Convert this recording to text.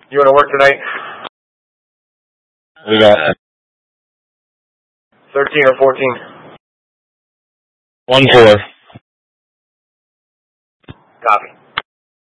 You want to work tonight? We got 13 or 14? 1-4. Copy.